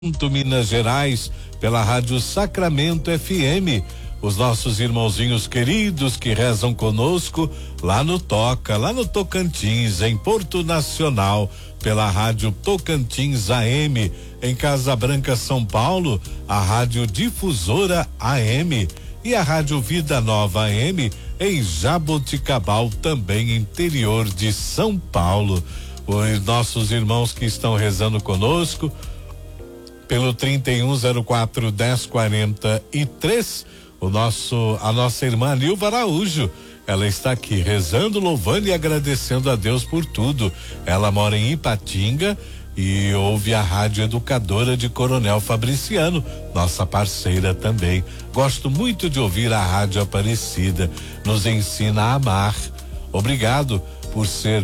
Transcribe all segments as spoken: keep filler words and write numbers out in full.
Minas Gerais, pela Rádio Sacramento F M. Os nossos irmãozinhos queridos que rezam conosco lá no Toca, lá no Tocantins, em Porto Nacional, pela Rádio Tocantins A M. Em Casa Branca, São Paulo, a Rádio Difusora A M. E a Rádio Vida Nova A M em Jaboticabal, também interior de São Paulo. Os nossos irmãos que estão rezando conosco pelo trinta e um zero quatro dez quarenta e três, o nosso a nossa irmã Nilva Araújo, ela está aqui rezando, louvando e agradecendo a Deus por tudo. Ela mora em Ipatinga e ouve a Rádio Educadora de Coronel Fabriciano, nossa parceira também. Gosto muito de ouvir a Rádio Aparecida, nos ensina a amar. Obrigado por ser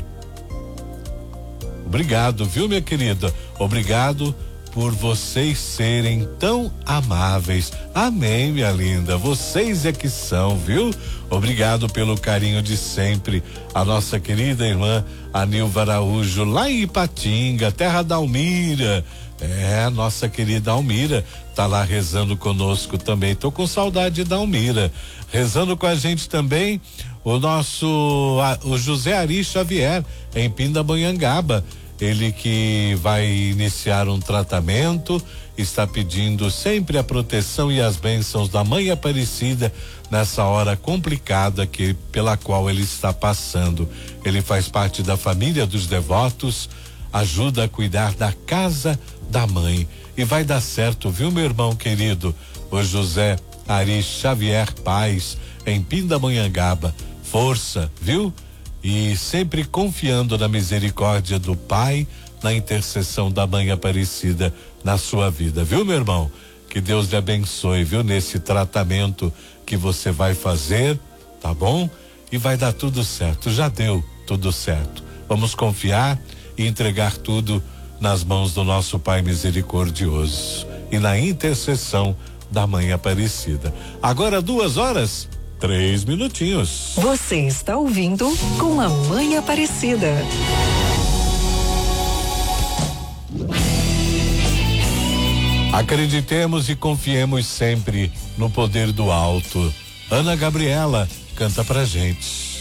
Obrigado, viu, minha querida? Obrigado por vocês serem tão amáveis. Amém, minha linda. Vocês é que são, viu? Obrigado pelo carinho de sempre. A nossa querida irmã Anilva Araújo, lá em Ipatinga, terra da Almira. É, a nossa querida Almira tá lá rezando conosco também. Tô com saudade da Almira. Rezando com a gente também o nosso a, o José Ari Xavier, em Pindamonhangaba. Ele que vai iniciar um tratamento, está pedindo sempre a proteção e as bênçãos da Mãe Aparecida nessa hora complicada que pela qual ele está passando. Ele faz parte da família dos devotos, ajuda a cuidar da casa da mãe e vai dar certo, viu, meu irmão querido? O José Ari Xavier Paz, em Pindamonhangaba. Força, viu? E sempre confiando na misericórdia do Pai, na intercessão da Mãe Aparecida na sua vida, viu, meu irmão? Que Deus lhe abençoe, viu, nesse tratamento que você vai fazer, tá bom? E vai dar tudo certo, já deu tudo certo. Vamos confiar e entregar tudo nas mãos do nosso Pai misericordioso e na intercessão da Mãe Aparecida. Agora duas horas, três minutinhos. Você está ouvindo Com a Mãe Aparecida. Acreditemos e confiemos sempre no poder do alto. Ana Gabriela canta pra gente.